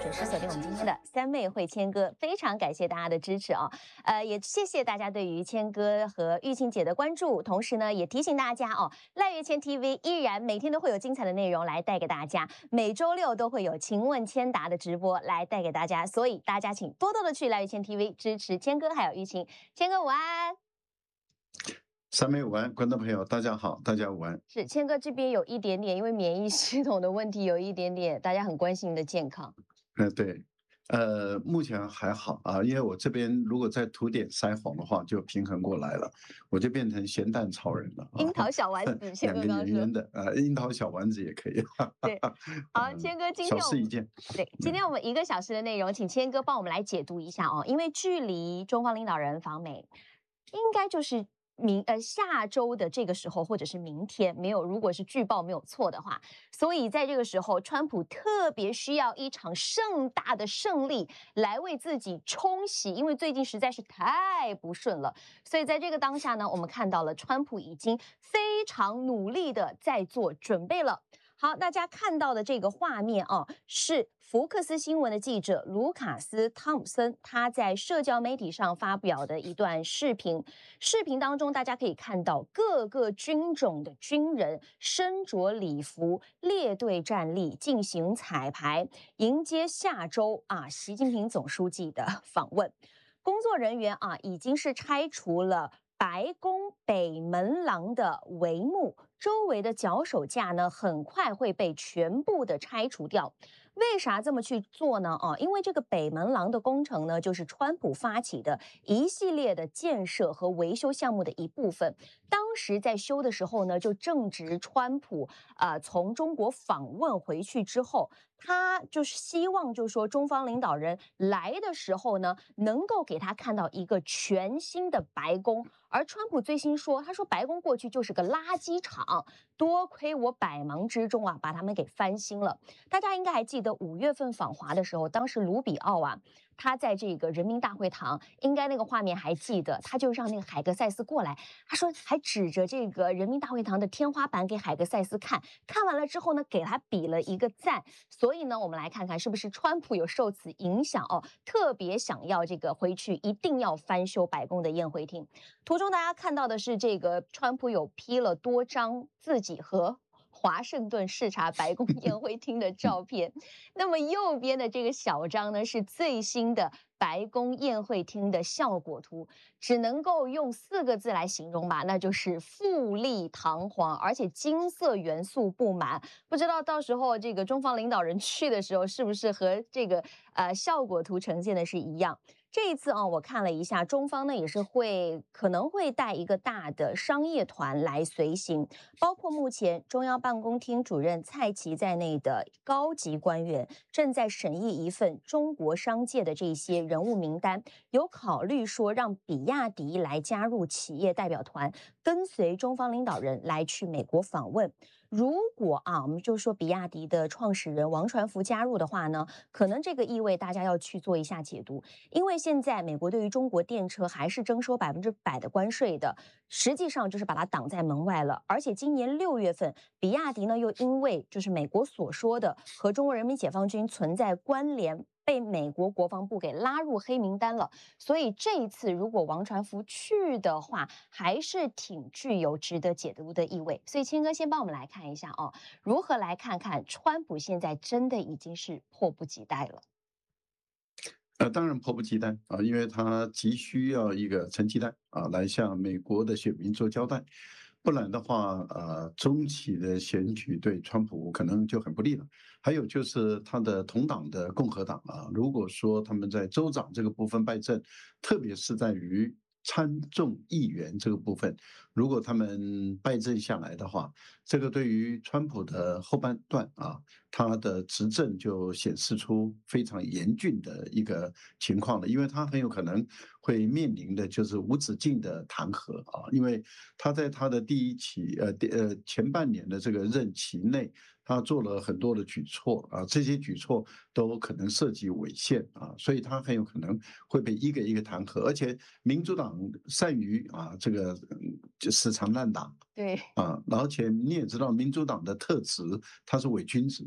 准时锁定我们今天的三妹会谦歌，非常感谢大家的支持啊！也谢谢大家对于谦歌和玉庆姐的关注，同时呢，也提醒大家哦，赖月谦 TV 依然每天都会有精彩的内容来带给大家，每周六都会有请问谦答的直播来带给大家，所以大家请多多的去赖月谦 TV 支持谦歌还有玉庆，谦歌午安。 三妹午安，观众朋友大家好，大家午安。 是谦哥这边有一点点，因为免疫系统的问题，有一点点大家很关心你的健康。 对，目前还好啊，因为我这边如果再涂点腮红的话，就平衡过来了，我就变成咸蛋超人了啊。 樱桃小丸子，谦两个哥刚刚说圆圆的樱桃小丸子也可以。 对，好，谦哥，今小天我们事一件。 对，今天我们1个小时的内容，请谦哥帮我们来解读一下哦，因为距离中方领导人访美，应该就是下周的这个时候，或者是明天，如果是据报没有错的话，所以在这个时候，川普特别需要一场盛大的胜利来为自己冲洗，因为最近实在是太不顺了，所以在这个当下呢，我们看到了川普已经非常努力的在做准备了。好，大家看到的这个画面啊，是福克斯新闻的记者卢卡斯·汤姆森他在社交媒体上发表的一段视频。视频当中，大家可以看到各个军种的军人身着礼服，列队站立，进行彩排，迎接下周习近平总书记的访问。工作人员已经是拆除了白宫北门廊的帷幕，周围的脚手架呢，很快会被全部的拆除掉。为啥这么去做呢？因为这个北门廊的工程呢，就是川普发起的一系列的建设和维修项目的一部分。当时在修的时候呢，就正值川普从中国访问回去之后，他就是希望，就是说中方领导人来的时候呢，能够给他看到一个全新的白宫。而川普最新说，他说白宫过去就是个垃圾场，多亏我百忙之中把他们给翻新了。大家应该还记得5月份访华的时候，当时卢比奥他在这个人民大会堂，应该那个画面还记得，他就让那个海格塞斯过来，他说还指着这个人民大会堂的天花板给海格塞斯看，看完了之后呢，给他比了一个赞。所以呢，我们来看看是不是川普有受此影响特别想要这个回去一定要翻修白宫的宴会厅。图中大家看到的是这个川普有 P 了多张自己和华盛顿视察白宫宴会厅的照片，那么右边的这个小张呢，是最新的白宫宴会厅的效果图，只能够用4个字来形容吧，那就是富丽堂皇，而且金色元素布满。不知道到时候这个中方领导人去的时候，是不是和这个效果图呈现的是一样？这一次我看了一下，中方呢也是可能会带一个大的商业团来随行，包括目前中央办公厅主任蔡奇在内的高级官员正在审议一份中国商界的这些人物名单，有考虑说让比亚迪来加入企业代表团，跟随中方领导人来去美国访问。如果我们就说比亚迪的创始人王传福加入的话呢，可能这个意味大家要去做一下解读，因为现在美国对于中国电车还是征收100%的关税的，实际上就是把它挡在门外了。而且今年6月份，比亚迪呢又因为就是美国所说的和中国人民解放军存在关联，被美国国防部给拉入黑名单了。所以这一次如果王传福去的话，还是挺具有值得解读的意味。所以谦哥先帮我们来看一下如何来看看川普现在真的已经是迫不及待了。 当然迫不及待因为他急需要一个成绩单来向美国的选民做交代，不然的话，中期的选举对川普可能就很不利了。还有就是他的同党的共和党如果说他们在州长这个部分败阵，特别是在于参众议员这个部分，如果他们败阵下来的话，这个对于川普的后半段他的执政就显示出非常严峻的一个情况了，因为他很有可能会面临的就是无止境的弹劾因为他在他的第一期前半年的这个任期内，他做了很多的举措这些举措都可能涉及违宪所以他很有可能会被一个一个弹劾，而且民主党善于这个就死缠烂打， 对而且你也知道民主党的特质，他是伪君子。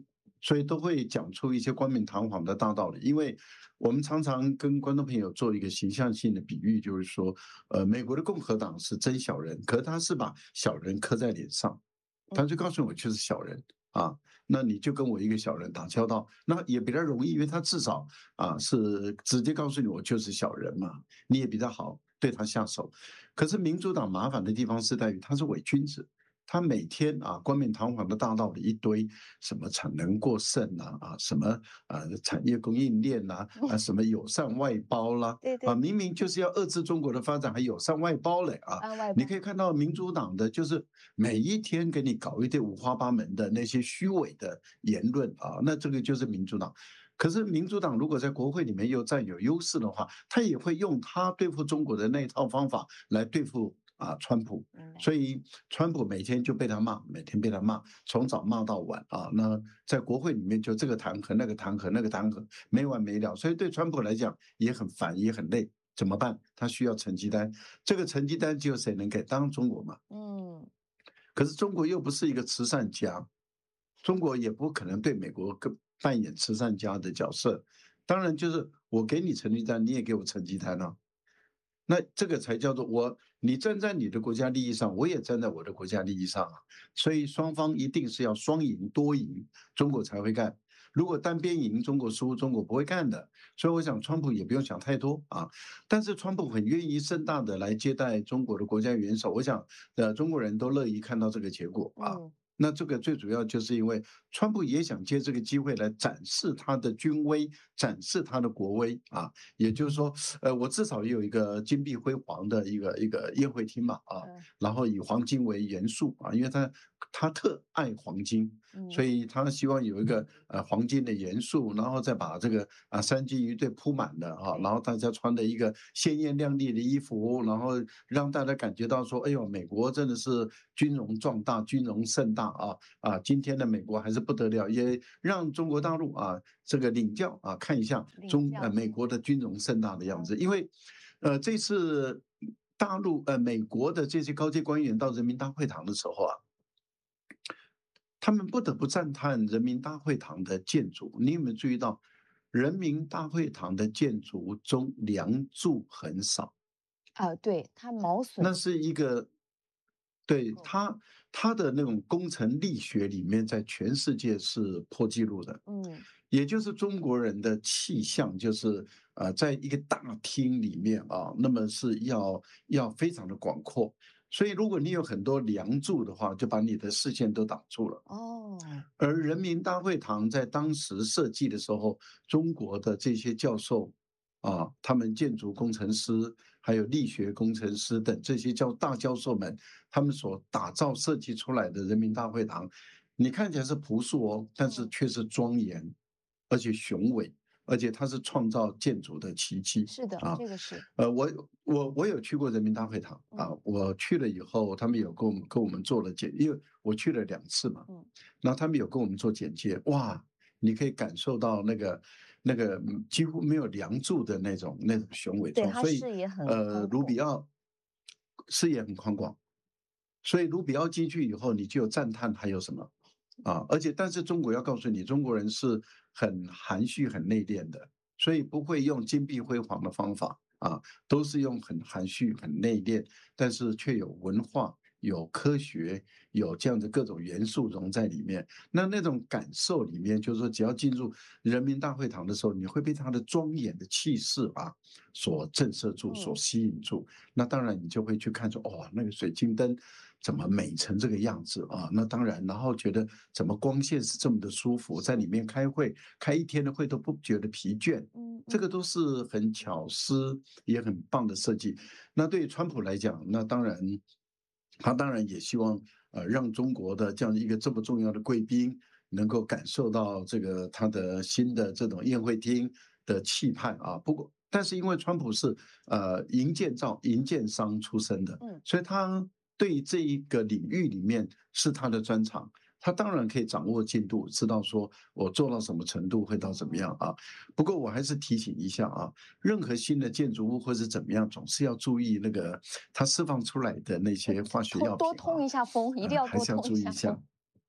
所以都会讲出一些冠冕堂皇的大道理。因为我们常常跟观众朋友做一个形象性的比喻，就是说，美国的共和党是真小人，可他是把小人刻在脸上，他就告诉我就是小人啊。那你就跟我一个小人打交道，那也比较容易，因为他至少是直接告诉你我就是小人嘛，你也比较好对他下手。可是民主党麻烦的地方是在于他是伪君子，他每天冠冕堂皇的大道理一堆，什么产能过剩什么产业供应链什么友善外包啦， 对对， 明明就是要遏制中国的发展，还友善外包嘞你外包， 可以看到民主党的就是每一天给你搞一堆五花八门的那些虚伪的言论那这个就是民主党。可是民主党如果在国会里面又占有优势的话，他也会用他对付中国的那一套方法来对付川普。所以川普每天就被他骂，每天被他骂，从早骂到晚那在国会里面就这个弹劾那个弹劾那个弹劾，没完没了。所以对川普来讲也很烦也很累。怎么办？他需要成绩单，这个成绩单只有谁能给？当然中国嘛。可是中国又不是一个慈善家，中国也不可能对美国扮演慈善家的角色。当然就是我给你成绩单，你也给我成绩单那这个才叫做你站在你的国家利益上，我也站在我的国家利益上所以双方一定是要双赢多赢，中国才会干。如果单边赢，中国输，中国不会干的。所以我想，川普也不用想太多但是川普很愿意盛大的来接待中国的国家元首，我想中国人都乐意看到这个结果那这个最主要就是因为川普也想借这个机会来展示他的军威，展示他的国威也就是说，我至少也有一个金碧辉煌的一个宴会厅嘛然后以黄金为元素因为他特爱黄金，所以他希望有一个黄金的元素，然后再把这个三金一对铺满的然后大家穿的一个鲜艳亮丽的衣服，然后让大家感觉到说，哎呦，美国真的是军容壮大，军容盛大今天的美国还是不得了，也让中国大陆这个领教看一下美国的军容盛大的样子。因为这次大陆美国的这些高阶官员到人民大会堂的时候他们不得不赞叹人民大会堂的建筑。你有没有注意到，人民大会堂的建筑中梁柱很少对，它毛笋， 那是一个对它的那种工程力学里面，在全世界是破纪录的。也就是中国人的气象，就是在一个大厅里面那么是要非常的广阔。所以如果你有很多梁柱的话，就把你的视线都挡住了而人民大会堂在当时设计的时候，中国的这些教授他们建筑工程师还有力学工程师等这些大教授们，他们所打造设计出来的人民大会堂，你看起来是朴素但是却是庄严而且雄伟，而且它是创造建筑的奇迹。 是的，这个是。 我有去过人民大会堂我去了以后，他们有跟我们做了因为我去了2次嘛，然后他们有跟我们做简介，哇，你可以感受到那个几乎没有梁柱的那种雄伟对，它所以视野很宽阔卢比奥视野很宽广，所以卢比奥进去以后，你就有赞叹还有什么但是中国要告诉你，中国人是很含蓄、很内敛的，所以不会用金碧辉煌的方法都是用很含蓄、很内敛，但是却有文化、有科学、有这样的各种元素融在里面。那种感受里面，就是说，只要进入人民大会堂的时候，你会被它的庄严的气势所震慑住、所吸引住。那当然，你就会去看说，那个水晶灯怎么美成这个样子那当然，然后觉得怎么光线是这么的舒服，在里面开会，开一天的会都不觉得疲倦。这个都是很巧思，也很棒的设计。那对于川普来讲，那当然，他当然也希望让中国的这样一个这么重要的贵宾能够感受到这个他的新的这种宴会厅的气派不过，但是因为川普是营建商出身的，所以他对这一个领域里面是他的专长。他当然可以掌握进度，知道说我做到什么程度会到怎么样不过我还是提醒一下任何新的建筑物或是怎么样，总是要注意那个它释放出来的那些化学药品多通一下风，一定要还是要多通注意一下。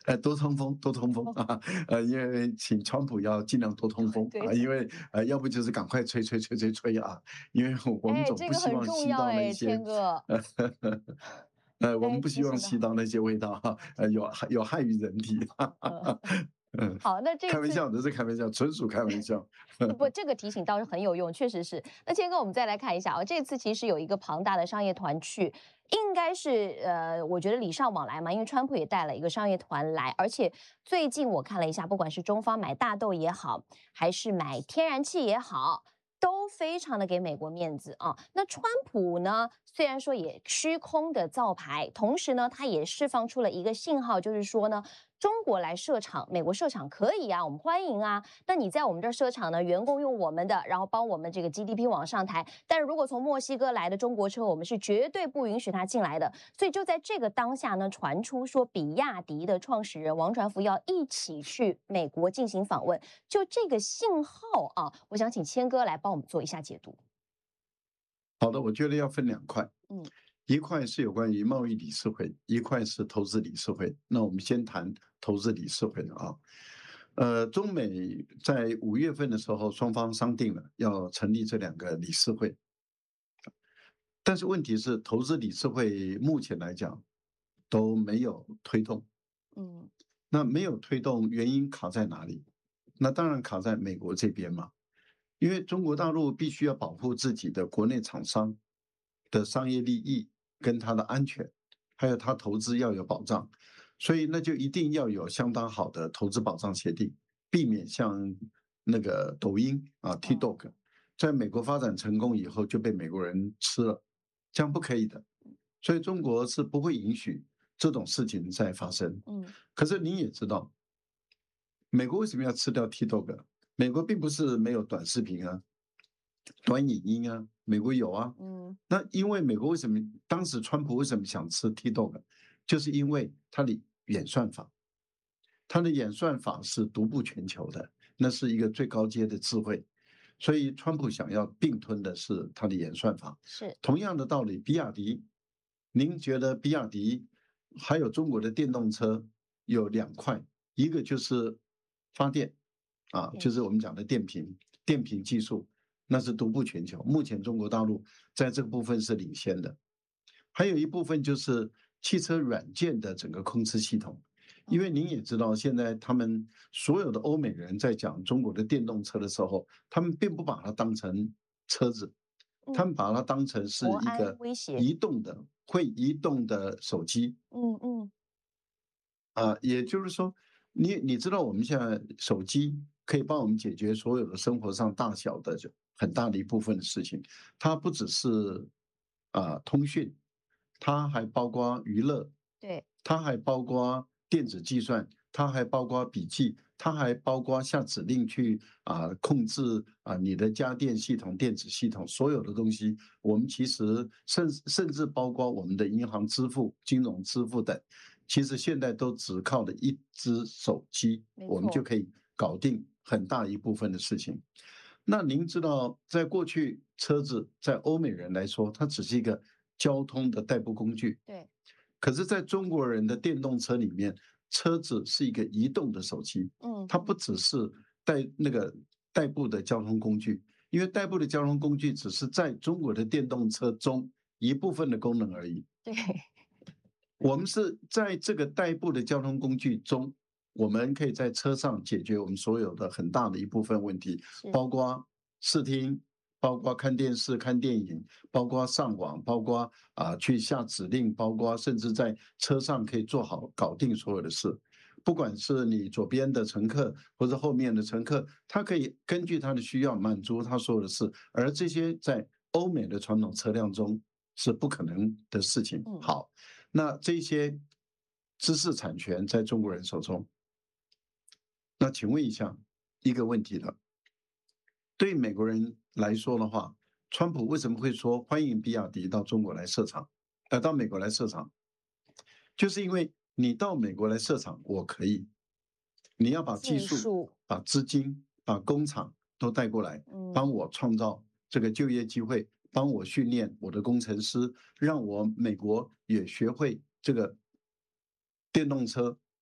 多通风，多通风啊，因为请川普要尽量多通风对， 啊，因为要不就是赶快吹啊，因为我们哎， 总这个很不希望吸重要哎， 到那些， 天哥， 我们哎， 不希望提醒的很吸到那些味道哈，有害于人体， 呃， 嗯， 好，那这一次开玩笑，这是开玩笑，纯属开玩笑， 不，这个提醒倒是很有用，确实是。那天哥，我们再来看一下啊，这次其实有一个庞大的商业团去，应该是我觉得礼尚往来嘛，因为川普也带了一个商业团来，而且最近我看了一下，不管是中方买大豆也好，还是买天然气也好。都非常的给美国面子啊。那川普呢，虽然说也虚空的造牌，同时呢，他也释放出了一个信号，就是说呢，中国来设厂，美国设厂可以啊，我们欢迎啊。那你在我们这儿设厂呢，员工用我们的，然后帮我们这个 GDP 往上抬。但是如果从墨西哥来的中国车，我们是绝对不允许他进来的。所以就在这个当下呢，传出说比亚迪的创始人王传福要一起去美国进行访问。就这个信号啊，我想请谦哥来帮我们做一下解读。 好的，我觉得要分两块， 嗯， 一块是有关于贸易理事会，一块是投资理事会。那我们先谈投资理事会的啊。中美在5月份的时候，双方商定了要成立这两个理事会，但是问题是，投资理事会目前来讲都没有推动。 嗯， 那没有推动，原因卡在哪里？那当然卡在美国这边嘛，因为中国大陆必须要保护自己的国内厂商的商业利益跟它的安全，还有它投资要有保障，所以那就一定要有相当好的投资保障协定，避免像那个抖音啊 TikTok 在美国发展成功以后就被美国人吃了，这样不可以的。所以中国是不会允许这种事情再发生。 嗯， 可是你也知道，美国为什么要吃掉 TikTok？美国并不是没有短视频啊、短影音啊，美国有啊。 嗯， 那因为美国为什么当时川普为什么想吃 TikTok？就是因为它的演算法，它的演算法是独步全球的，那是一个最高阶的智慧。所以川普想要并吞的是它的演算法。 是， 同样的道理，比亚迪，您觉得比亚迪还有中国的电动车有两块，一个就是发电啊， 电池， 就是我们讲的电瓶技术，那是独步全球。目前中国大陆在这个部分是领先的。还有一部分就是汽车软件的整个控制系统，因为您也知道，现在他们所有的欧美人在讲中国的电动车的时候，他们并不把它当成车子，他嗯， 们把它当成国安是一个威胁， 移动的、会移动的手机嗯嗯， 啊。也就是说，你知道我们现在手机可以帮我们解决所有的生活上大小的很大的一部分的事情，它不只是通讯，它还包括娱乐， 对， 它还包括电子计算，它还包括笔记，它还包括下指令去控制你的家电系统、电子系统所有的东西。我们其实甚至包括我们的银行支付、金融支付等，其实现在都只靠了一只手机， 没错， 我们就可以搞定很大一部分的事情。那您知道，在过去车子在欧美人来说，它只是一个交通的代步工具。 对， 可是，在中国人的电动车里面，车子是一个移动的手机， 嗯， 它不只是代步的交通工具，因为代步的交通工具只是在中国的电动车中一部分的功能而已。 对， 我们是在这个代步的交通工具中，我们可以在车上解决我们所有的很大的一部分问题， 是， 包括视听，包括看电视、看电影，包括上网，包括去下指令，包括甚至在车上可以做好搞定所有的事。不管是你左边的乘客或者后面的乘客，他可以根据他的需要满足他所有的事，而这些在欧美的传统车辆中是不可能的事情。 嗯， 好。那这些知识产权在中国人手中，那请问一下一个问题了，对美国人来说的话，川普为什么会说欢迎比亚迪到中国来设厂，到美国来设厂？就是因为你到美国来设厂，我可以，你要把技术、 技术， 把资金、把工厂都带过来，帮嗯， 我创造这个就业机会，帮我训练我的工程师，让我美国也学会这个电动车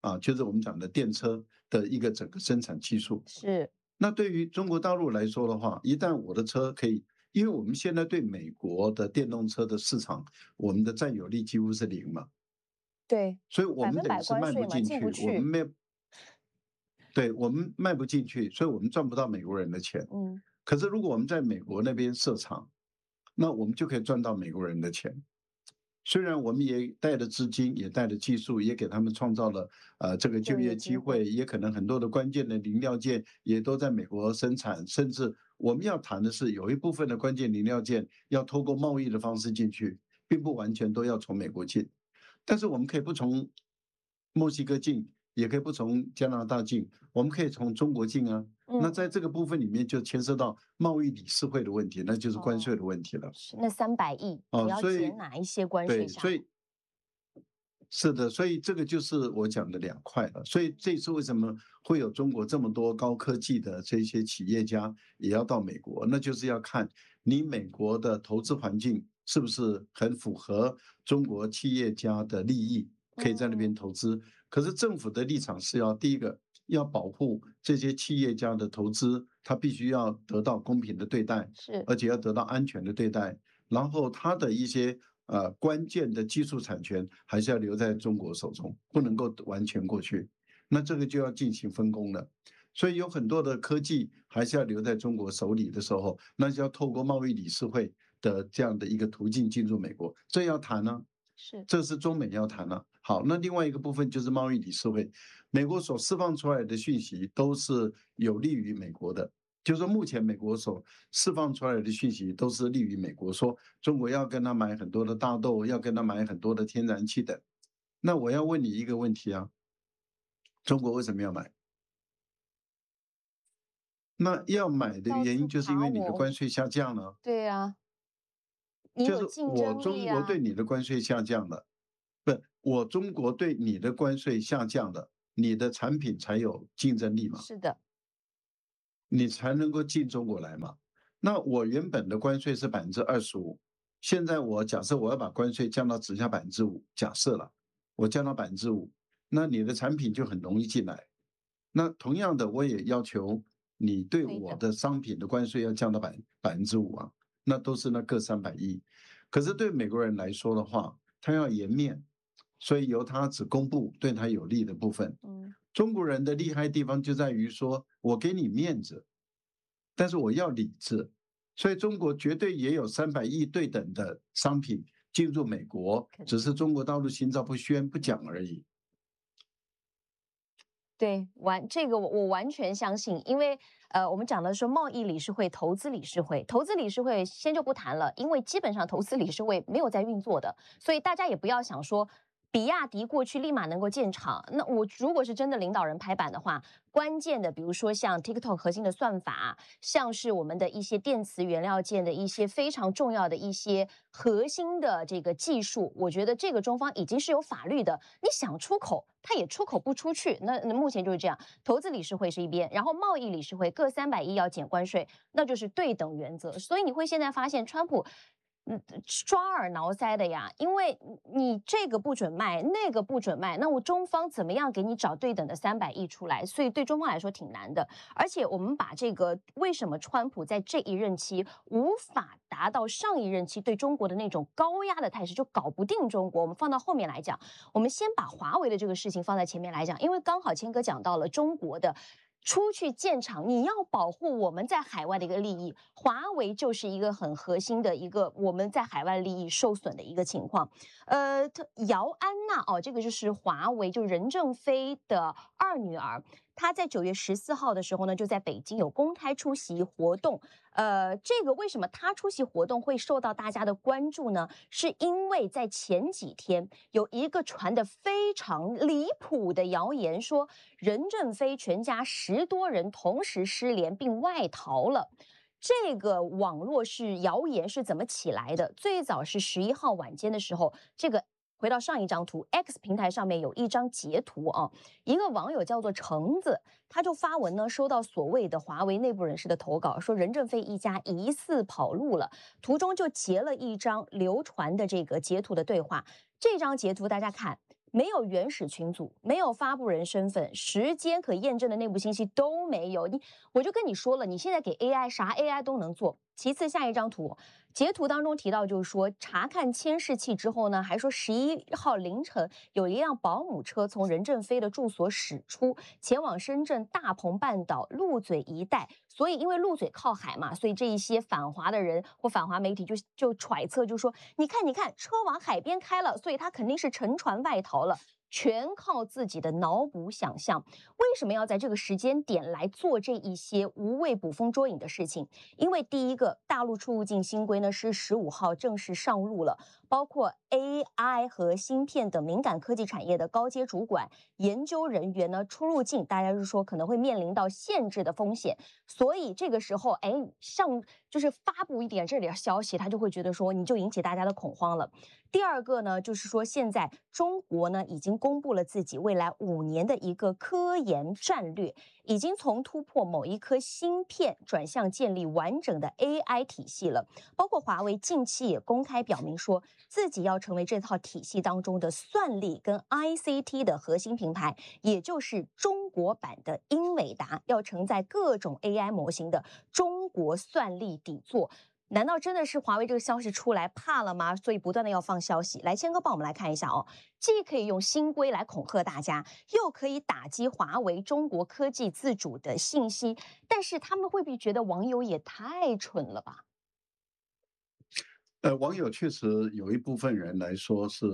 啊，就是我们讲的电车的一个整个生产技术。 是， 那对于中国大陆来说的话，一旦我的车可以，因为我们现在对美国的电动车的市场，我们的占有率几乎是零嘛， 对， 所以我们等于 100% 是卖不关税嘛， 进去，我们进不去。 没有，对，我们卖不进去，所以我们赚不到美国人的钱。 嗯， 可是如果我们在美国那边设厂，那我们就可以赚到美国人的钱。虽然我们也带了资金，也带了技术，也给他们创造了这个就就业业机会， 机会。 也可能很多的关键的零料件也都在美国生产，甚至我们要谈的是有一部分的关键零料件要透过贸易的方式进去，并不完全都要从美国进。但是我们可以不从墨西哥进，也可以不从加拿大进，我们可以从中国进啊。那在这个部分里面就牵涉到贸易理事会的问题，那就是关税哦， 的问题了。 是那300亿，你哦， 要所以减哪一些关税对， 下来？ 是的，所以这个就是我讲的两块了。所以这次为什么会有中国这么多高科技的这些企业家也要到美国，那就是要看你美国的投资环境是不是很符合中国企业家的利益，可以在那边嗯， 投资。可是政府的立场是要第一个要保护这些企业家的投资，他必须要得到公平的对待， 是， 而且要得到安全的对待。然后他的一些关键的技术产权还是要留在中国手中，不能够完全过去。那这个就要进行分工了。所以有很多的科技还是要留在中国手里的时候，那就要透过贸易理事会的这样的一个途径进入美国，这要谈呢、 是， 这是中美要谈了。好，那另外一个部分就是贸易理事会，美国所释放出来的讯息都是有利于美国的。就是说，目前美国所释放出来的讯息都是利于美国，说中国要跟他买很多的大豆，要跟他买很多的天然气等。那我要问你一个问题啊，中国为什么要买？那要买的到处原因就是因为你的卡我。 关税下降了， 对呀，你就是有竞我争力啊。 中国对你的关税下降了，不，我中国对你的关税下降了，你的产品才有竞争力嘛， 是的， 你才能够进中国来嘛。那我原本的关税是25%，现在我假设我要把关税降到只下5%，假设了，我降到5%，那你的产品就很容易进来。那同样的，我也要求你对对的， 我的商品的关税要降到5%啊，那都是那各300亿。可是对美国人来说的话，他要颜面，所以由他只公布对他有利的部分。 嗯， 中国人的厉害地方就在于说，我给你面子，但是我要理智，所以中国绝对也有300亿对等的商品进入美国，只是中国大陆心照不宣不讲而已。 对，这个我完全相信，因为我们讲的是贸易理事会、投资理事会，投资理事会先就不谈了，因为基本上投资理事会没有在运作的，所以大家也不要想说比亚迪过去立马能够建厂。那我如果是真的领导人拍板的话，关键的比如说像 TikTok 核心的算法，像是我们的一些电池原料件的一些非常重要的一些核心的这个技术，我觉得这个中方已经是有法律的，你想出口，它也出口不出去。那目前就是这样，投资理事会是一边，然后贸易理事会各300亿要减关税，那就是对等原则。所以你会现在发现，川普抓耳挠腮的呀，因为你这个不准卖，那个不准卖，那我中方怎么样给你找对等的300亿出来？所以对中方来说挺难的。而且我们把这个为什么川普在这一任期无法达到上一任期对中国的那种高压的态势，就搞不定中国，我们放到后面来讲，我们先把华为的这个事情放在前面来讲，因为刚好谦哥讲到了中国的。出去建厂，你要保护我们在海外的一个利益，华为就是一个很核心的一个我们在海外利益受损的一个情况。姚安娜哦，这个就是华为，就任正非的二女儿，她在9月14号的时候呢，就在北京有公开出席活动。这个为什么她出席活动会受到大家的关注呢？是因为在前几天有一个传的非常离谱的谣言，说任正非全家10多人同时失联并外逃了。这个网络是谣言是怎么起来的？最早是11号晚间的时候，这个回到上一张图 ，X 平台上面有一张截图啊，一个网友叫做橙子，他就发文呢，收到所谓的华为内部人士的投稿，说任正非一家疑似跑路了，图中就截了一张流传的这个截图的对话，这张截图大家看。 没有原始群组，没有发布人身份，时间可验证的内部信息都没有。我就跟你说了，你现在给 AI 啥 AI 都能做。其次，下一张图，截图当中提到，就是说查看监视器之后呢，还说11号凌晨有一辆保姆车从任正非的住所驶出，前往深圳大鹏半岛鹿嘴一带。所以，因为鹿嘴靠海嘛，所以这一些反华的人或反华媒体就揣测，就说你看，车往海边开了，所以他肯定是乘船外逃了。全靠自己的脑补想象。为什么要在这个时间点来做这一些无谓捕风捉影的事情？因为第一个，大陆出入境新规呢是15号正式上路了，包括 AI 和芯片等敏感科技产业的高阶主管、研究人员呢出入境，大家就说可能会面临到限制的风险。所以这个时候，就是发布一点这里的消息，他就会觉得说你就引起大家的恐慌了。第二个呢，就是说现在中国呢已经公布了自己未来5年的一个科研战略，已经从突破某一颗芯片转向建立完整的 AI 体系了。包括华为近期也公开表明说，自己要成为这套体系当中的算力跟 ICT 的核心品牌，也就是中国版的英伟达，要承载各种 AI 模型的中国算力底座。难道真的是华为这个消息出来怕了吗？所以不断的要放消息。来，谦哥帮我们来看一下哦，既可以用新规来恐吓大家，又可以打击华为中国科技自主的信息，但是他们会不会觉得网友也太蠢了吧？ 网友确实有一部分人来说是，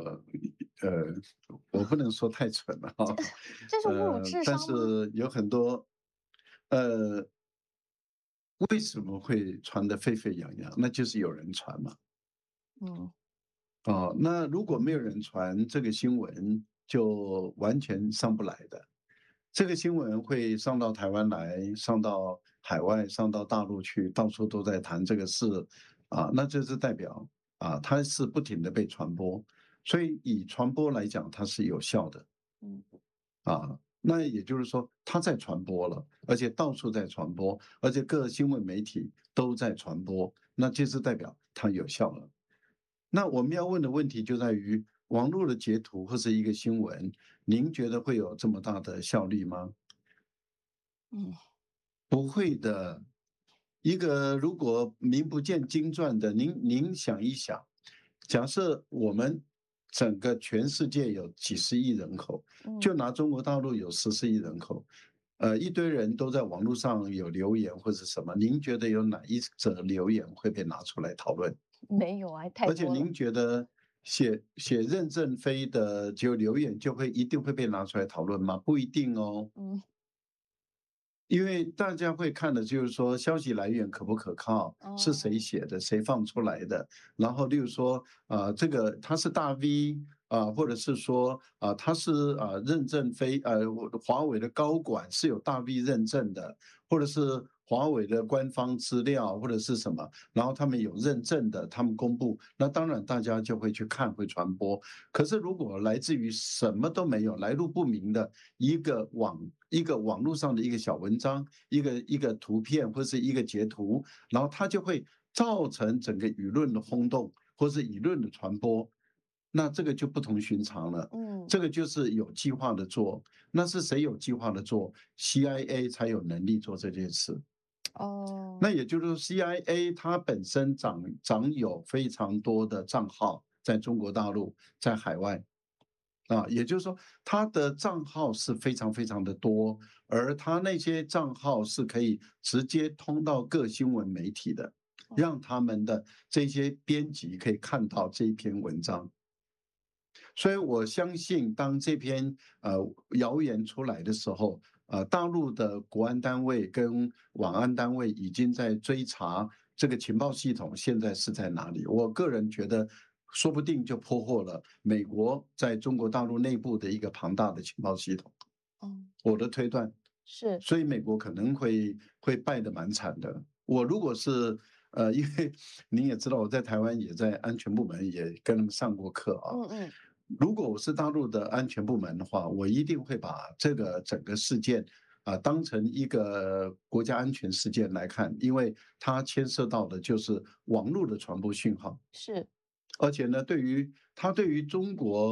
我不能说太蠢了哈， 这是侮辱智但商吗？ 是有很多，呃，为什么会传得沸沸扬扬？那就是有人传嘛。 嗯， 哦，那如果没有人传这个新闻，就完全上不来的。这个新闻会上到台湾来，上到海外，上到大陆去，到处都在谈这个事，那这是代表它是不停的被传播，所以以传播来讲，它是有效的。 嗯， 那也就是说，它在传播了，而且到处在传播，而且各新闻媒体都在传播，那这是代表它有效了。那我们要问的问题就在于，网络的截图或是一个新闻，您觉得会有这么大的效率吗？ 嗯， 不会的。一个如果名不见经传的，您想一想，假设我们整个全世界有几十亿人口，就拿中国大陆有14亿人口，一堆人都在网络上有留言或者什么，您觉得有哪一则留言会被拿出来讨论？ 没有啊，太多了。 而且您觉得写任正非的留言就一定会被拿出来讨论吗？不一定哦。 嗯， 因为大家会看的就是说消息来源可不可靠，是谁哦， 写的，谁放出来的。然后例如说，这个他是大 V 或者是说他是任正非华为的高管是有大 V 认证的，或者是华为的官方资料或者是什么，然后他们有认证的，他们公布，那当然大家就会去看，会传播。可是如果来自于什么都没有、来路不明的一个网络上的一个小文章、一个图片或是一个截图，然后它就会造成整个舆论的轰动，或是舆论的传播，那这个就不同寻常了。 嗯， 这个就是有计划的做，那是谁有计划的做？CIA 才有能力做这件事。 哦， 那也就是说，CIA 它本身掌有非常多的账号，在中国大陆，在海外，也就是说，它的账号是非常非常的多，而它那些账号是可以直接通到各新闻媒体的，让他们的这些编辑可以看到这一篇文章。所以我相信，当这篇谣言出来的时候，大陆的国安单位跟网安单位已经在追查这个情报系统现在是在哪里。我个人觉得，说不定就破获了美国在中国大陆内部的一个庞大的情报系统。 嗯， 我的推断， 是， 所以美国可能会败得蛮惨的。我如果是因为您也知道，我在台湾也在安全部门也跟他们上过课啊。 嗯嗯， 如果我是大陆的安全部门的话，我一定会把这个整个事件当成一个国家安全事件来看，因为它牵涉到的就是网络的传播讯号。 是， 而且呢，对于中国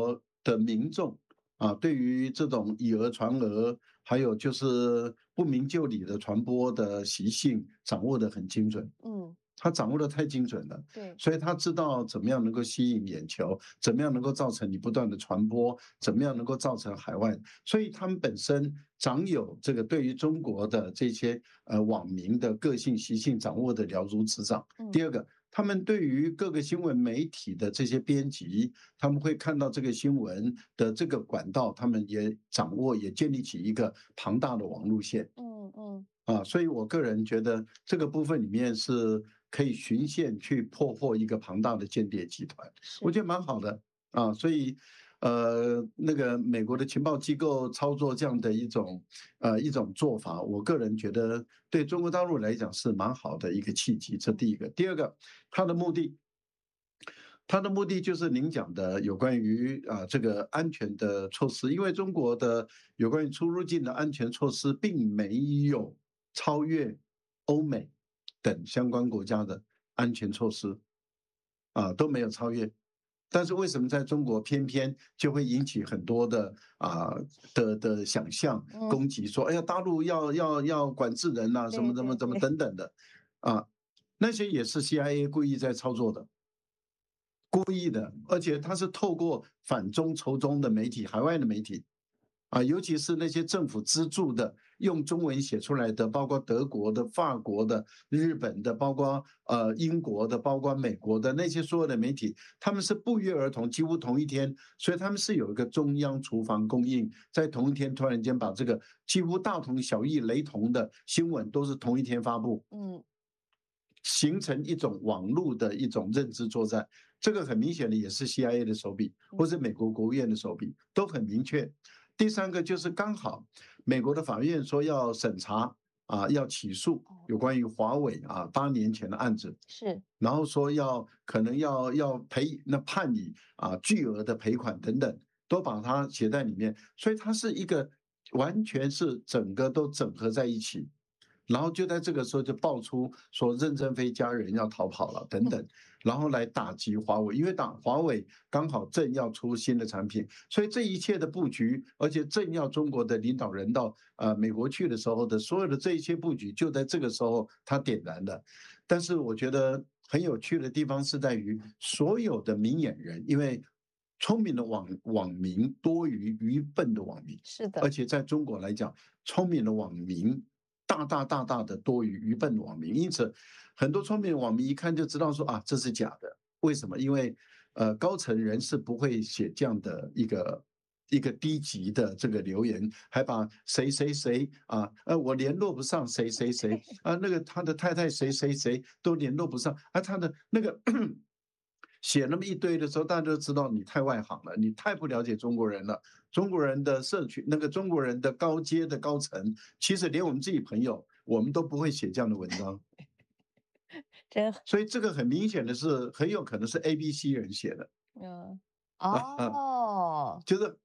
的民众啊，对于这种以讹传讹，还有就是不明就里的传播的习性掌握得很精准。他掌握得太精准了， 对， 所以他知道怎么样能够吸引眼球，怎么样能够造成你不断的传播，怎么样能够造成海外，所以他们本身掌有这个对于中国的这些网民的个性习性掌握的了如指掌。第二个，他们对于各个新闻媒体的这些编辑，他们会看到这个新闻的这个管道，他们也掌握，也建立起一个庞大的网路线。所以我个人觉得这个部分里面是可以循线去破获一个庞大的间谍集团，我觉得蛮好的啊。所以，那个美国的情报机构操作这样的一种做法，我个人觉得对中国大陆来讲是蛮好的一个契机，这第一个。第二个，它的目的就是您讲的有关于这个安全的措施，因为中国的有关于出入境的安全措施并没有超越欧美等相关国家的安全措施，都没有超越。但是为什么在中国偏偏就会引起很多的想象攻击，说哎呀大陆要管制人啊，什么等等的那些也是 CIA 故意在操作的。故意的，而且他是透过反中仇中的媒体，海外的媒体尤其是那些政府资助的，用中文写出来的，包括德国的、法国的、日本的，包括英国的，包括美国的那些所有的媒体，他们是不约而同，几乎同一天，所以他们是有一个中央厨房供应，在同一天突然间把这个几乎大同小异、雷同的新闻都是同一天发布，形成一种网络的一种认知作战。这个很明显的也是 CIA 的手笔，或是美国国务院的手笔，都很明确。第三个就是刚好美国的法院说要审查要起诉有关于华为8年前的案子， 是， 然后说可能要判你巨额的赔款等等，都把它写在里面，所以它是一个完全是整个都整合在一起。然后就在这个时候就爆出说任正非家人要逃跑了等等，然后来打击华为，因为华为刚好正要出新的产品，所以这一切的布局，而且正要中国的领导人到美国去的时候的所有的这一切布局，就在这个时候他点燃的。但是我觉得很有趣的地方是在于所有的明眼人，因为聪明的网民多于愚笨的网民， 是的， 而且在中国来讲，聪明的网民大的多于愚笨的网民，因此很多聪明的网民一看就知道说这是假的。为什么？因为高层人士不会写这样的一个低级的这个留言，还把谁我联络不上谁那个他的太太谁都联络不上他的那个写那么一堆的时候，大家都知道你太外行了，你太不了解中国人了。中国人的社区，那个中国人的高阶的高层，其实连我们自己朋友，我们都不会写这样的文章。所以这个很明显的是，很有可能是 ABC 人写的。就是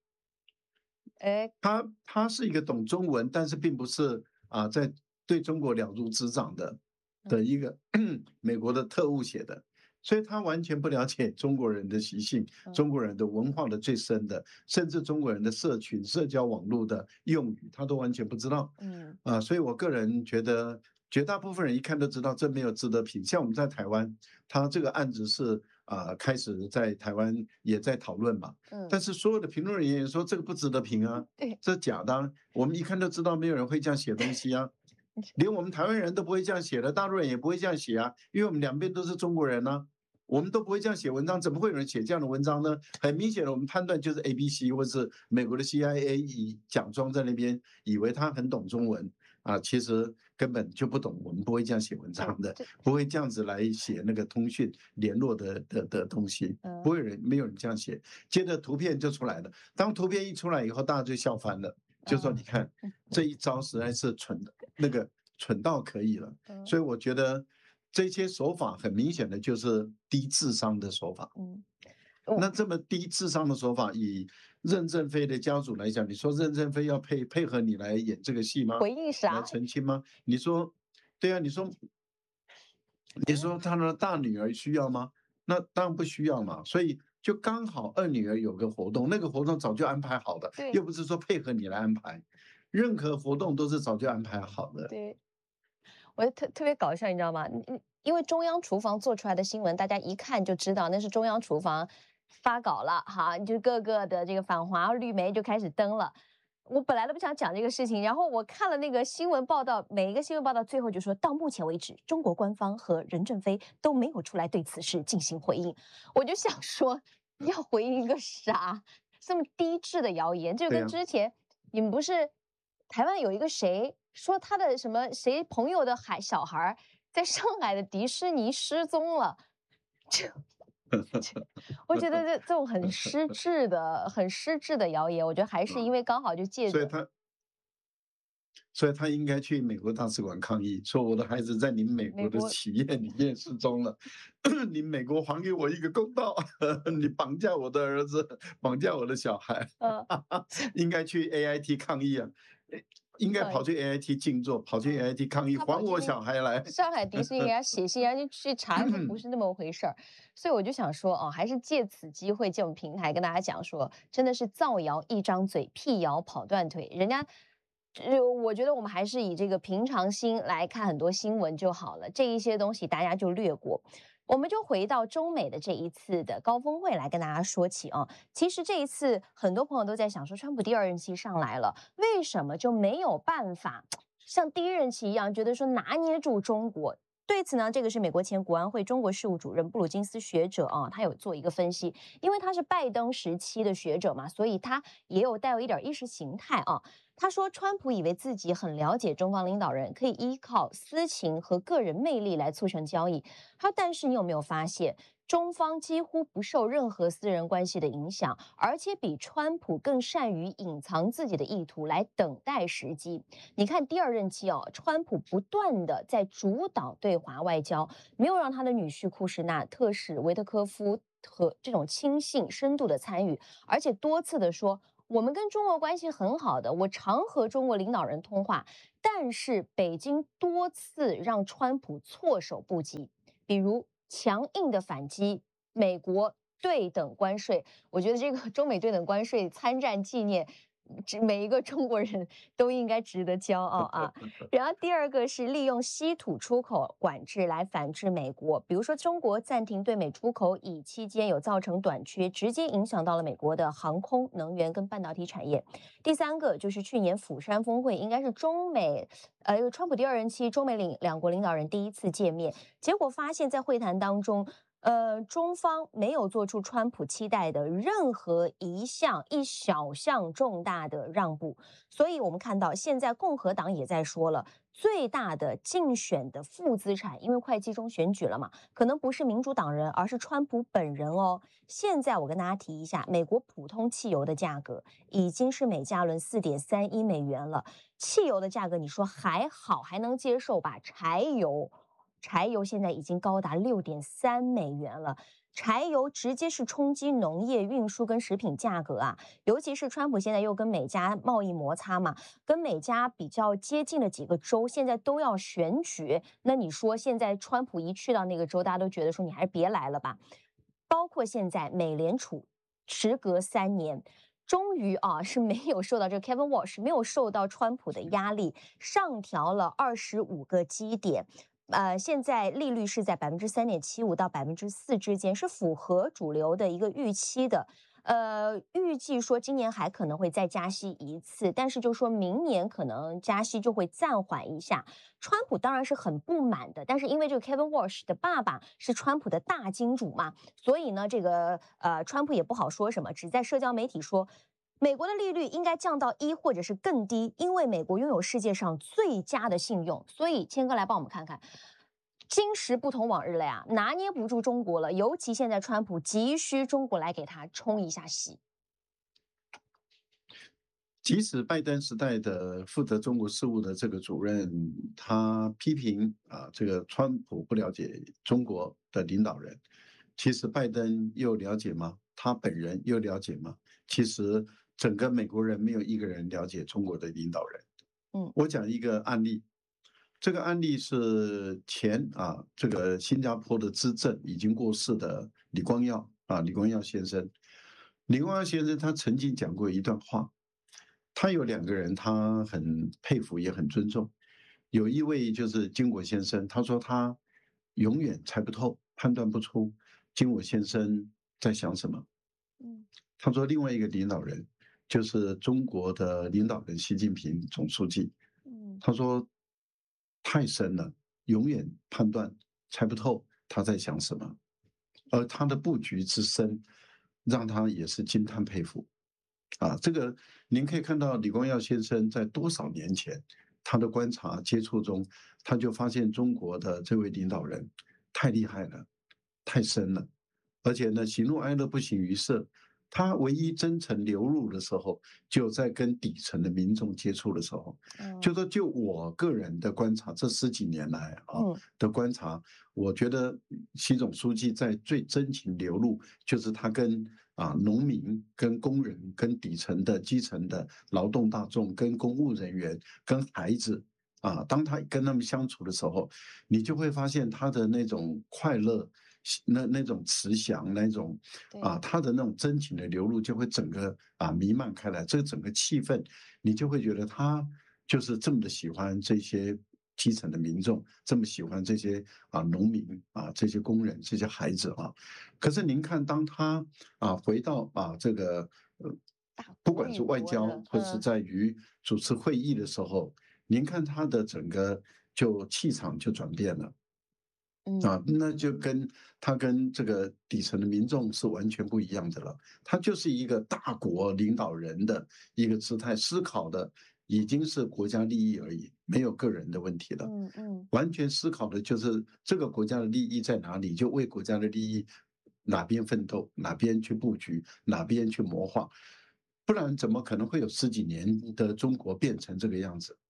他是一个懂中文，但是并不是在对中国了如指掌的一个美国的特务写的。所以他完全不了解中国人的习性，中国人的文化的最深的，甚至中国人的社群、社交网络的用语，他都完全不知道。所以我个人觉得，绝大部分人一看都知道这没有值得评。像我们在台湾，他这个案子是开始在台湾也在讨论嘛，但是所有的评论人员说这个不值得评这假的我们一看就知道没有人会这样写东西连我们台湾人都不会这样写的，大陆人也不会这样写因为我们两边都是中国人我们都不会这样写文章，怎么会有人写这样的文章呢？很明显的，我们判断就是 ABC 或是美国的 CIA 假装在那边以为他很懂中文其实根本就不懂，我们不会这样写文章的，不会这样子来写那个通讯联络的东西，不会没有人这样写。接着图片就出来了，当图片一出来以后，大家就笑翻了。就说你看这一招实在是蠢到可以了，所以我觉得这些手法很明显的就是低智商的手法。那这么低智商的手法，以任正非的家族来讲，你说任正非要配合你来演这个戏吗？ 回应啥？ 来澄清吗？你说对啊，你说他的大女儿需要吗？那当然不需要嘛。所以就刚好二女儿有个活动，那个活动早就安排好的， 对又不是说配合你来安排，任何活动都是早就安排好的。 对。我就特别搞笑，你知道吗？因为中央厨房做出来的新闻，大家一看就知道那是中央厨房发稿了，哈，就各个的这个反华绿媒就开始登了。我本来都不想讲这个事情，然后我看了那个新闻报道，每一个新闻报道最后就说到目前为止，中国官方和任正非都没有出来对此事进行回应。我就想说，要回应一个啥？这么低质的谣言，就对呀、 跟之前你们不是台湾有一个谁说他的什么谁朋友的小孩儿在上海的迪士尼失踪了，这我觉得这种很失智的谣言，我觉得还是因为刚好就借着所以他所以他应该去美国大使馆抗议，说我的孩子在你们美国的美国企业里面失踪了，你美国还给我一个公道，你绑架我的儿子，绑架我的小孩， 呃应该去 AIT 抗议啊，应该跑去 AIT 静坐，跑去 AIT 抗议， 他跑还我去那个小孩来。 上海迪士尼给他写信，然后去查说不是那么回事儿，所以我就想说，哦，还是借此机会，借我们平台跟大家讲说，真的是造谣一张嘴，辟谣跑断腿，人家。我觉得我们还是以这个平常心来看很多新闻就好了，这一些东西大家就略过。我们就回到中美的这一次的高峰会来跟大家说起啊。其实这一次很多朋友都在想说，川普第二任期上来了，为什么就没有办法像第一任期一样，觉得说拿捏住中国？对此呢，这个是美国前国安会中国事务主任布鲁金斯学者啊，他有做一个分析，因为他是拜登时期的学者嘛，所以他也有带有一点意识形态啊。他说，川普以为自己很了解中方领导人，可以依靠私情和个人魅力来促成交易。他说，但是你有没有发现，中方几乎不受任何私人关系的影响，而且比川普更善于隐藏自己的意图，来等待时机。你看第二任期哦，川普不断的在主导对华外交，没有让他的女婿库什纳、特使维特科夫和这种亲信深度的参与，而且多次的说。我们跟中国关系很好的，我常和中国领导人通话，但是北京多次让川普措手不及，比如强硬的反击美国对等关税。我觉得这个中美对等关税参战纪念，每一个中国人都应该值得骄傲啊。然后第二个是利用稀土出口管制来反制美国，比如说中国暂停对美出口乙期间有造成短缺，直接影响到了美国的航空、能源跟半导体产业。第三个就是去年釜山峰会，应该是中美川普第二任期中美两国领导人第一次见面，结果发现，在会谈当中。中方没有做出川普期待的任何一小项重大的让步，所以我们看到现在共和党也在说了，最大的竞选的负资产，因为快集中选举了嘛，可能不是民主党人，而是川普本人哦。现在我跟大家提一下，美国普通汽油的价格已经是每加仑4.31美元了，汽油的价格你说还好，还能接受吧？柴油现在已经高达6.3美元了，柴油直接是冲击农业、运输跟食品价格啊！尤其是川普现在又跟美加贸易摩擦嘛，跟美加比较接近的几个州现在都要选举，那你说现在川普一去到那个州，大家都觉得说你还是别来了吧？包括现在美联储时隔3年。终于啊，是没有受到这个 Kevin Walsh 没有受到川普的压力，上调了25个基点。现在利率是在3.75%到4%之间，是符合主流的一个预期的。预计说今年还可能会再加息一次，但是就说明年可能加息就会暂缓一下。川普当然是很不满的，但是因为这个 Kevin Walsh 的爸爸是川普的大金主嘛，所以呢，这个川普也不好说什么，只在社交媒体说。美国的利率应该降到1或者是更低，因为美国拥有世界上最佳的信用。所以，谦哥来帮我们看看，今时不同往日了呀，拿捏不住中国了。尤其现在川普急需中国来给他冲一下洗。 即使拜登时代的负责中国事务的这个主任，他批评这个川普不了解中国的领导人，其实拜登又了解吗？他本人又了解吗？其实整个美国人没有一个人了解中国的领导人。我讲一个案例，这个案例是这个新加坡的资政已经过世的李光耀李光耀先生。李光耀先生他曾经讲过一段话，他有2个人他很佩服也很尊重，有一位就是金国先生，他说他永远猜不透、判断不出金国先生在想什么。他说另外一个领导人就是中国的领导人习近平总书记，他说太深了，永远判断猜不透他在想什么，而他的布局之深，让他也是惊叹佩服。这个您可以看到李光耀先生在多少年前他的观察接触中，他就发现中国的这位领导人太厉害了，太深了，而且呢，喜怒哀乐不形于色。他唯一真诚流露的时候，就在跟底层的民众接触的时候。就说就我个人的观察，这10几年来的观察，我觉得习总书记在最真情流露，就是他跟农民、跟工人、跟底层的基层的劳动大众、跟公务人员、跟孩子当他跟他们相处的时候，你就会发现他的那种快乐。那种慈祥，那种他的那种真情的流露，就会整个弥漫开来。这个整个气氛，你就会觉得他就是这么的喜欢这些基层的民众，这么喜欢这些农民这些工人，这些孩子可是您看，当他回到这个不管是外交或是在于主持会议的时候，您看他的整个就气场就转变了。那就跟他跟这个底层的民众是完全不一样的了。他就是一个大国领导人的一个姿态，思考的已经是国家利益而已，没有个人的问题了。完全思考的就是这个国家的利益在哪里，就为国家的利益哪边奋斗，哪边去布局，哪边去谋划，不然怎么可能会有10几年的中国变成这个样子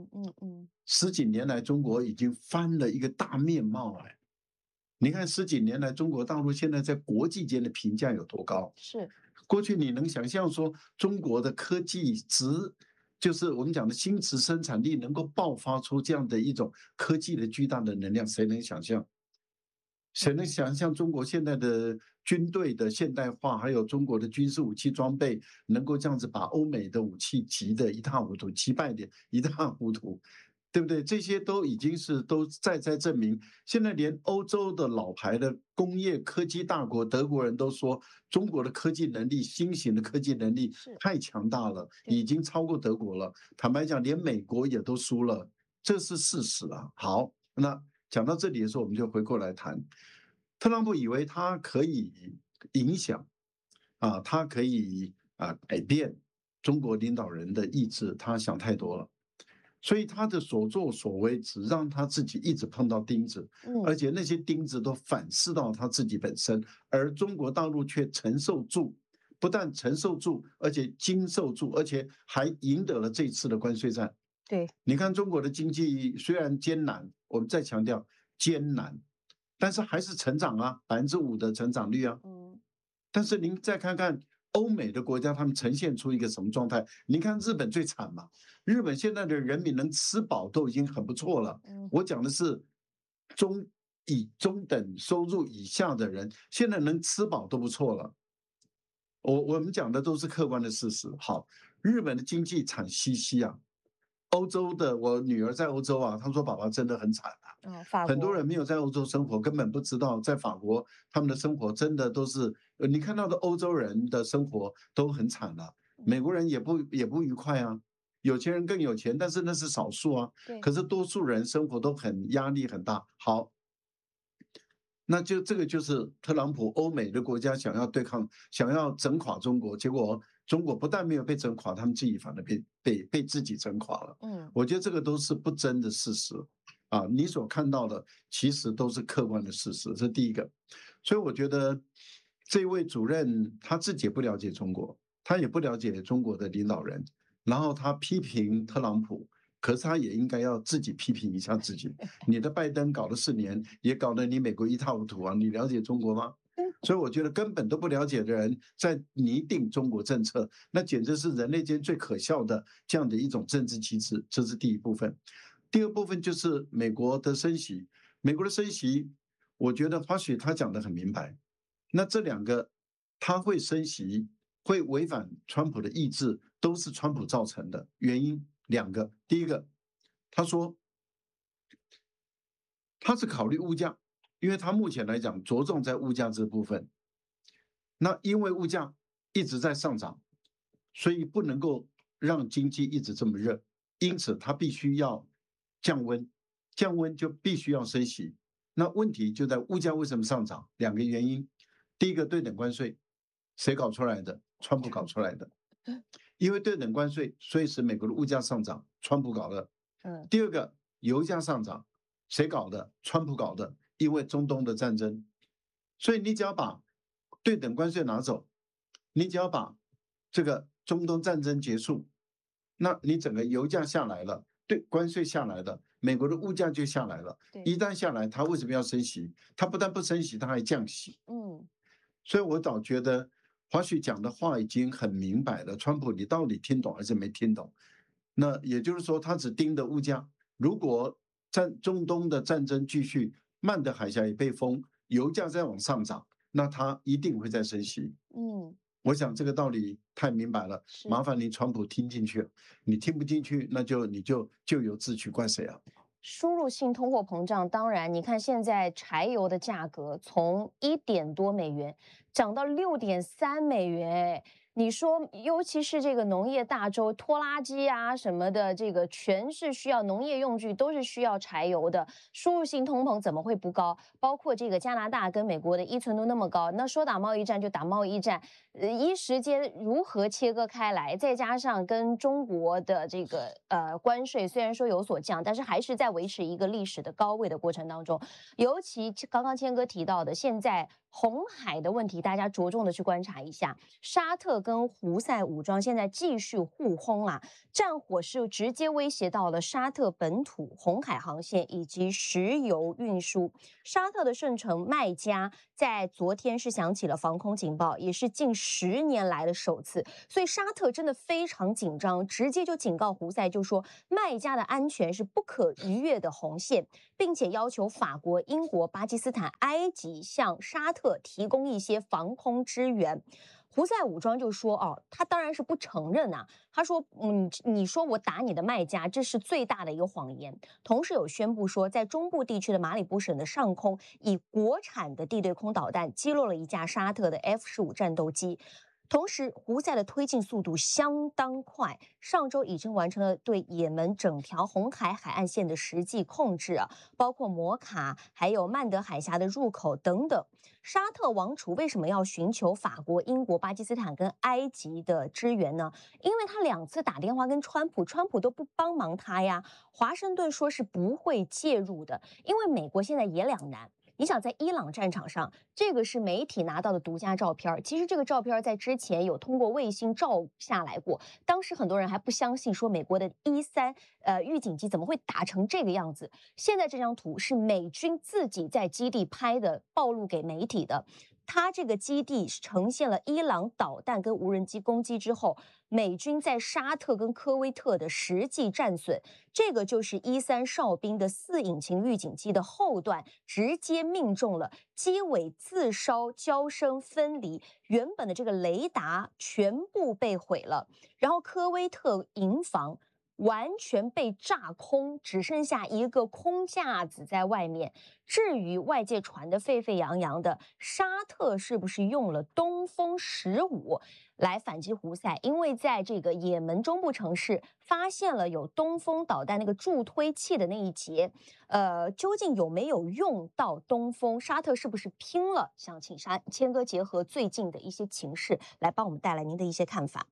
？10几年来，中国已经翻了一个大面貌哎。你看10几年来，中国大陆现在在国际间的评价有多高？ 是， 过去你能想象说中国的科技值，就是我们讲的新质生产力能够爆发出这样的一种科技的巨大的能量，谁能想象？谁能想象中国现在的军队的现代化，还有中国的军事武器装备，能够这样子把欧美的武器击得一塌糊涂，击败的一塌糊涂？对不对？这些都已经是都在证明，现在连欧洲的老牌的工业科技大国德国人都说，中国的科技能力，新型的科技能力太强大了，已经超过德国了。坦白讲，连美国也都输了，这是事实啊。好，那讲到这里的时候，我们就回过来谈，特朗普以为他可以影响他可以改变中国领导人的意志，他想太多了。所以他的所作所为只让他自己一直碰到钉子，而且那些钉子都反噬到他自己本身，而中国大陆却承受住，不但承受住，而且经受住，而且还赢得了这次的关税战。 对， 你看中国的经济虽然艰难，我们再强调艰难，但是还是成长5%的成长率但是您再看看欧美的国家，他们呈现出一个什么状态？您看日本最惨嘛，日本现在的人民能吃饱都已经很不错了。我讲的是中等收入以下的人，现在能吃饱都不错了。我们讲的都是客观的事实。好，日本的经济惨兮兮欧洲的，我女儿在欧洲她说爸爸真的很惨很多人没有在欧洲生活，根本不知道在法国他们的生活真的都是你看到的欧洲人的生活都很惨了，美国人也不愉快有钱人更有钱，但是那是少数可是多数人生活都很压力很大。好，那就这个就是特朗普欧美的国家想要对抗，想要整垮中国，结果中国不但没有被整垮，他们自己反而被自己整垮了。我觉得这个都是不争的事实你所看到的其实都是客观的事实，这是第一个。所以我觉得这位主任他自己也不了解中国，他也不了解中国的领导人，然后他批评特朗普。可是他也应该要自己批评一下自己。你的拜登搞了4年，也搞得你美国一塌糊涂你了解中国吗？所以我觉得根本都不了解的人在拟定中国政策，那简直是人类间最可笑的这样的一种政治机制。这是第一部分。第二部分就是美国的升息。美国的升息，我觉得花雪他讲得很明白。那这2个他会升息，会违反川普的意志，都是川普造成的。原因两个，第一个，他说他是考虑物价，因为他目前来讲着重在物价这部分。那因为物价一直在上涨，所以不能够让经济一直这么热，因此他必须要降温，降温就必须要升息。那问题就在物价为什么上涨？两个原因，第一个对等关税，谁搞出来的？川普搞出来的。因为对等关税，所以使美国的物价上涨，川普搞的。第二个，油价上涨，谁搞的？川普搞的。因为中东的战争，所以你只要把对等关税拿走，你只要把这个中东战争结束，那你整个油价下来了，对关税下来了，美国的物价就下来了。一旦下来，它为什么要升息？它不但不升息，它还降息。所以我倒觉得华许讲的话已经很明白了，川普你到底听懂还是没听懂？那也就是说，他只盯着物价。如果中东的战争继续，曼德海峡也被封，油价再往上涨，那他一定会再升息。我想这个道理太明白了，麻烦你川普听进去，你听不进去，那你就由自取，怪谁啊？ 输入性通货膨胀，当然，你看现在柴油的价格从$1.多涨到$6.3，你说，尤其是这个农业大州，拖拉机啊什么的，这个全是需要农业用具，都是需要柴油的。输入性通膨怎么会不高？包括这个加拿大跟美国的依存度那么高，那说打贸易战就打贸易战，一时间如何切割开来？再加上跟中国的这个关税虽然说有所降，但是还是在维持一个历史的高位的过程当中。尤其刚刚谦哥提到的，现在红海的问题，大家着重的去观察一下。沙特跟胡塞武装现在继续互轰啊，战火是直接威胁到了沙特本土红海航线以及石油运输。沙特的圣城麦加在昨天是响起了防空警报，也是近10年来的首次，所以沙特真的非常紧张，直接就警告胡塞，就说麦加的安全是不可逾越的红线，并且要求法国、英国、巴基斯坦、埃及向沙特提供一些防空支援。胡塞武装就说：“哦，他当然是不承认啊。他说，你说我打你的卖家，这是最大的一个谎言。同时有宣布说，在中部地区的马里布省的上空，以国产的地对空导弹击落了一架沙特的 F-15战斗机。”同时，胡塞的推进速度相当快，上周已经完成了对也门整条红海海岸线的实际控制啊，包括摩卡还有曼德海峡的入口等等。沙特王储为什么要寻求法国、英国、巴基斯坦跟埃及的支援呢？因为他2次打电话跟川普，川普都不帮忙他呀。华盛顿说是不会介入的，因为美国现在也两难。你想在伊朗战场上，这个是媒体拿到的独家照片。其实这个照片在之前有通过卫星照下来过，当时很多人还不相信，说美国的E3预警机怎么会打成这个样子？现在这张图是美军自己在基地拍的，暴露给媒体的。它这个基地呈现了伊朗导弹跟无人机攻击之后，美军在沙特跟科威特的实际战损。这个就是E3哨兵的4引擎预警机的后段直接命中了，机尾自烧、焦生分离，原本的这个雷达全部被毁了。然后科威特营房完全被炸空，只剩下一个空架子在外面。至于外界传得沸沸扬扬的沙特是不是用了东风15来反击胡塞？因为在这个也门中部城市发现了有东风导弹那个助推器的那一节，究竟有没有用到东风？沙特是不是拼了？想请谦哥结合最近的一些情势来帮我们带来您的一些看法。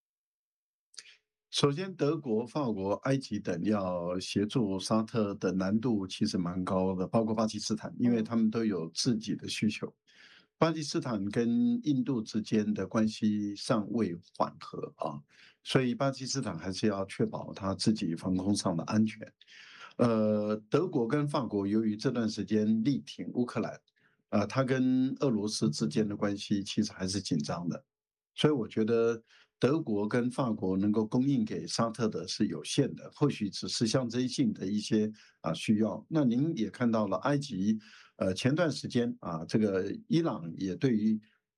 首先，德国、法国、埃及等要协助沙特的难度其实蛮高的，包括巴基斯坦，因为他们都有自己的需求。巴基斯坦跟印度之间的关系尚未缓和啊，所以巴基斯坦还是要确保他自己防空上的安全。德国跟法国由于这段时间力挺乌克兰，他跟俄罗斯之间的关系其实还是紧张的，所以我觉得德国跟法国能够供应给沙特的是有限的，或许只是象征性的一些需要。那您也看到了埃及，前段时间这个伊朗也对于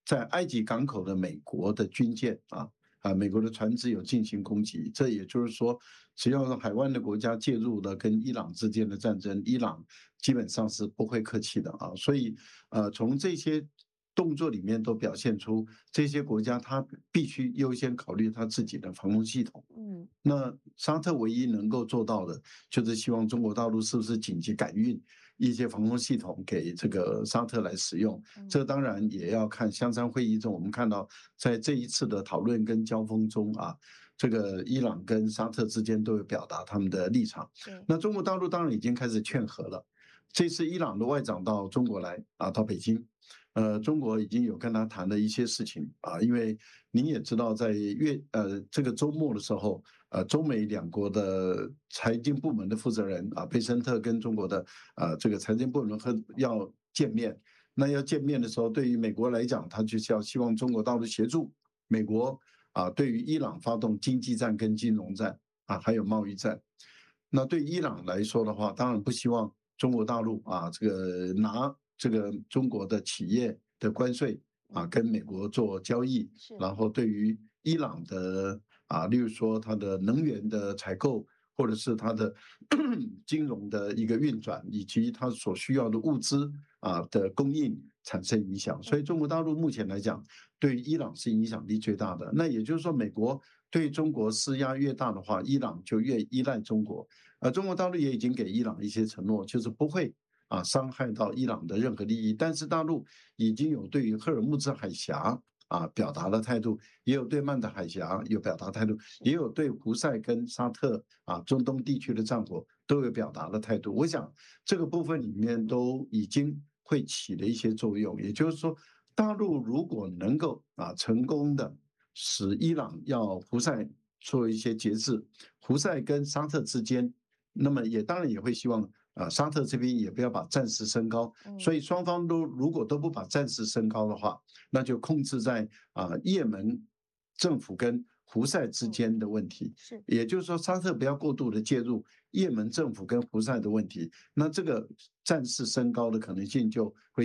在埃及港口的美国的军舰美国的船只有进行攻击。这也就是说，只要是海湾的国家介入了跟伊朗之间的战争，伊朗基本上是不会客气的啊。所以从这些动作里面都表现出这些国家它必须优先考虑它自己的防空系统。那沙特唯一能够做到的，就是希望中国大陆是不是紧急改运一些防空系统给这个沙特来使用。这当然也要看香山会议中，我们看到在这一次的讨论跟交锋中这个伊朗跟沙特之间都有表达他们的立场。那中国大陆当然已经开始劝和了。这次伊朗的外长到中国来到北京，中国已经有跟他谈了一些事情因为您也知道，在这个周末的时候，中美两国的财经部门的负责人贝森特跟中国的这个财经部门要见面。那要见面的时候，对于美国来讲，他就是要希望中国大陆协助美国对于伊朗发动经济战跟金融战还有贸易战。那对伊朗来说的话，当然不希望中国大陆这个拿这个中国的企业的关税跟美国做交易，然后对于伊朗的例如说它的能源的采购，或者是它的金融的一个运转，以及它所需要的物资的供应产生影响。所以中国大陆目前来讲，对于伊朗是影响力最大的。那也就是说，美国对中国施压越大的话，伊朗就越依赖中国。中国大陆也已经给伊朗一些承诺，就是不会伤害到伊朗的任何利益。但是大陆已经有对于赫尔木兹海峡表达了态度，也有对曼德海峡有表达态度，也有对胡塞跟沙特中东地区的战火都有表达了态度。我想这个部分里面都已经会起了一些作用。也就是说，大陆如果能够成功的使伊朗要胡塞做一些节制，胡塞跟沙特之间，那么当然也会希望沙特这边也不要把战事升高。所以双方如果都不把战事升高的话，那就控制在也门政府跟胡塞之间的问题。也就是说，沙特不要过度的介入也门政府跟胡塞的问题，那这个战事升高的可能性就会